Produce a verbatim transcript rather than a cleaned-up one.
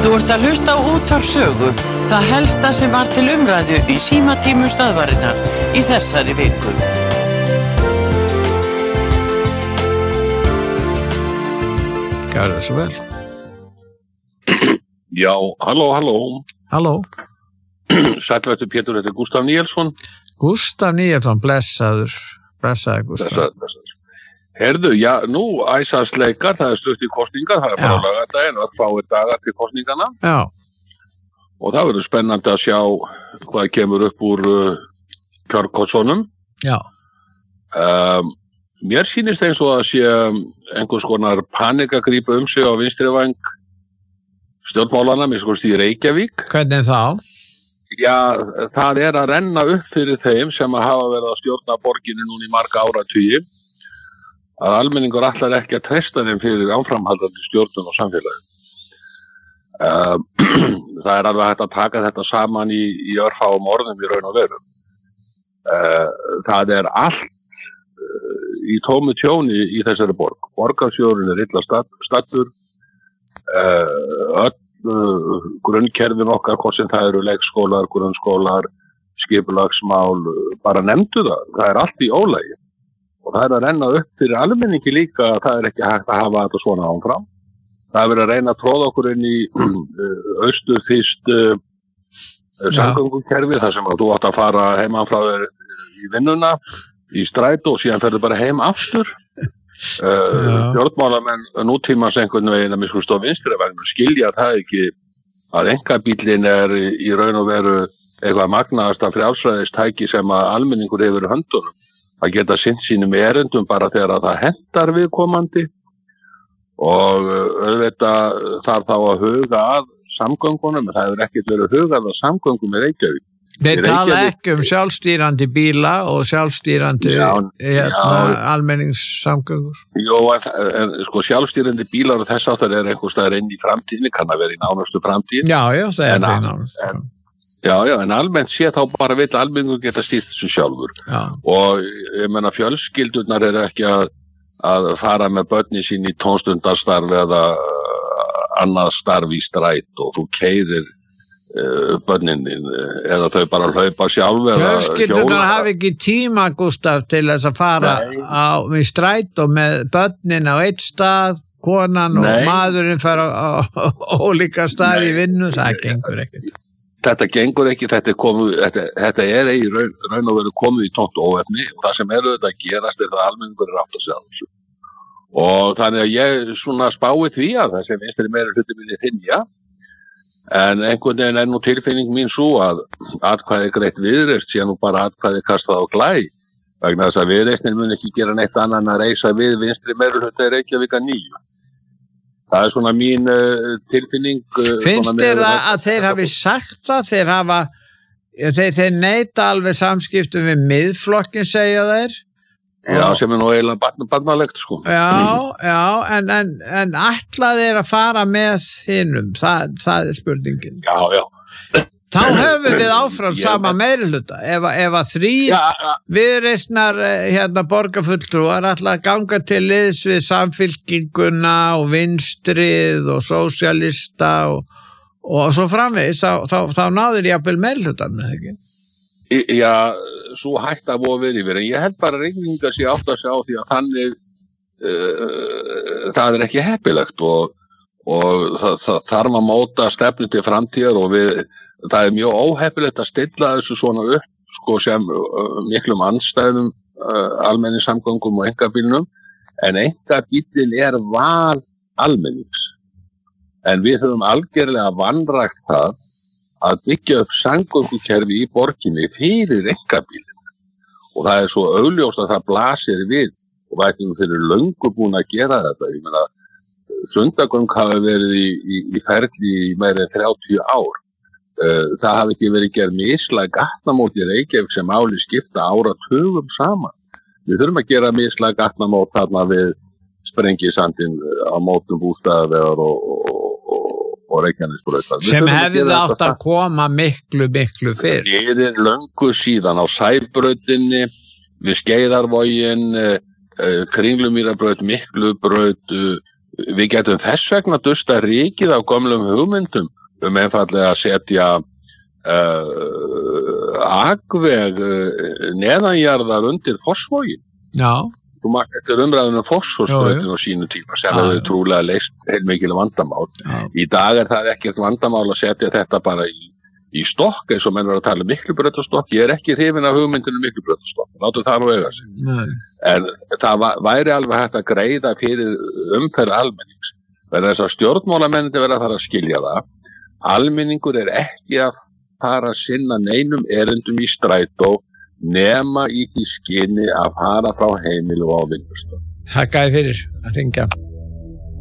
Þú ert að hlusta á Útvarp Sögu, það helsta sem var til umræðu í símatímum stöðvarinnar í þessari viku. Gjör það svo vel. Já, halló, halló. Halló. Sætlættu Pétur, þetta er Gústaf Níelsson. Gústaf Níelsson, blessaður. Blessaður, Gústaf. Blessaður, blessaður. Herðu, já, nú æsast leikar, það er stutt í kosningar, það er bara laugardaginn og fáir dagar til kosningana. Já. Og það verður spennandi að sjá hvað kemur upp úr uh, kjörkossunum. Já. Um, mér sýnist eins og að sé einhvers konar panik að grípa um sig á vinstri væng stjórnmálana, mér skoðst í Reykjavík. Hvernig þá? Já, það er að renna upp fyrir þeim sem að hafa verið að stjórna borginni núna í marga áratugi, að almenningur allar ekki að treysta þeim fyrir áframhaldandi stjórnun og samfélagi. Uh, það er alveg hægt að taka þetta saman í, í örfáum orðum í raun og veru. Uh, það er allt uh, í tómu tjóni í þessari borg. Borgarsjórinn er illa stattur, uh, öll uh, grunnkerfin okkar, hvort sem það eru leikskólar, grunnskólar, skipulagsmál, bara nefndu það. Það er allt í ólagi. Og það er að renna upp fyrir almenningi líka að það er ekki hægt að hafa þetta svona áfram. Það er verið að reyna að tróða okkur inn í austu fyrst uh, samgöngukerfi þar sem að þú átt að fara heiman frá þér í vinnuna, í strætó og síðan ferðu bara heim aftur. Uh, Stjórnmálamenn nútímans einhvern veginn að mér sko vinstri veginn skilja það ekki að einkabíllinn er í raun og veru eitthvað magnaðasta frjálsræðistæki sem að almenningur hefur í höndunum. Að geta sinnt sínum erindum bara þegar að það hentar viðkomandi og auðvitað þarf þá að huga að samgöngunum, það hefur ekkert verið hugað að samgöngum í Reykjavík. Þeir tala ekki um sjálfstýrandi bíla og sjálfstýrandi hérna, almenningssamgöngur. Jó, en, en sko sjálfstýrandi bílar og þess áttar er einhvers staðar inn í framtíðinni, kann að vera í nánustu framtíð. Já, já, það er það í nánustu framtíð. Já, já, en almennt sé þá bara vill almenningur geta stýrt þessu sjálfur. Já. Og ég menna fjölskyldurnar eru ekki að, að fara með börni sín í tónstundarstarf eða uh, annað starf í stræt og þú keyrir uh, börnin eða þau bara hlaupa sjálf eða hjóla. Fjölskyldurnar hafa ekki tíma, Gústaf, til þess að fara á, í stræt og með börnin á eitt stað, konan Nei. Og maðurinn fara á, á, á ólíka stað í vinnu, það gengur ekkert. Þetta gengur ekki, þetta er, komu, þetta, þetta er í raun, raun og veru komið í tómt óefni og það sem er auðvitað að gerast er það að almenningur er átt að segja þessu. Og þannig að ég svona spái því að það sem vinstri meiri hluti vilja þynja, en einhvern veginn er nú tilfinning mín svo að atkvæði greitt Viðreisn sé nú bara atkvæði kastað á glæ, vegna þess að Viðreisnin mun ekki gera neitt annan en að reisa við vinstri meiri hluti Reykjavík að nýju. Það er svona mín uh, tilfinning. Uh, Finnst þér það að þeir hafi sagt það? Þeir hafa, þeir, þeir neita alveg samskiptum við miðflokkin, segja þeir? Já, og, sem er nú eiginlega barnalegt, sko. Já, já, en, en, en ætla þeir að fara með hinum, það, það er spurningin. Já, já. Þá höfum við áfram sama meirihluta. Ef, ef að þrír ja, ja. Viðreisnar hérna, borgarfulltrúar ætla að ganga til liðs við Samfylkinguna og vinstrið og sósíalista og, og svo framvegis, þá, þá, þá náður ég jafnvel meirihlutan með ekki. Já, svo hægt að voru verið yfir, en ég held bara reyninga sér átt að sjá því að þannig uh, það er ekki heppilegt og, og það, það þarf að móta stefnu til framtíðar og við það er mjög óheppilegt að stilla þessu svona upp sko, sem uh, miklum andstæðum uh, almenningssamgöngum og einkabílnum en einkabílinn er val almennings en við höfum algjörlega vanrækt það að byggja upp samgöngukerfi í borginni fyrir einkabílinn og það er svo augljóst að það blasir við og vætum fyrir löngu búin að gera þetta ég meina, Sundagöng hafa verið í, í, í ferli í meira en þrjátíu ár það hafi ekki verið gerð mislæg gatnamót í Reykjavík sem máli skipta áratugum saman. Við þurfum að gera mislæg gatnamót þarna við Sprengisandinn á mótum bústaðavegar og, og, og, og Reykjanesbrautar. Sem hefði átt að koma miklu, miklu fyrr. Það er löngu síðan á Særbrautinni, við Skeiðarvogin, Kringlumýrabraut, Miklubraut, við getum þess vegna dusta rykið á gömlum hugmyndum um einfallega að setja uh, akveg uh, neðanjarðar undir Fossvoginn. Já. Þú maður eftir umræðunum fósforsbrautin á sínu tíma sem hefur trúlega leist heilmikil vandamál. Já. Í dag er það ekkert vandamál að setja þetta bara í, í stokk eins og menn er að tala um miklubrautastokk. Ég er ekki hrifinn af hugmyndinu miklubrautastokk. Látum það nú eiga sig. Nei. En það væri alveg hægt að greiða fyrir umferð almennings. Verða þess að stjórnmálamennir verða að fara að skilja það. Almenningur er ekki að fara að sinna neinum erindum í strætó nema í því skyni að fara frá heimili og á vinnustað. Þakka þér fyrir að hringja.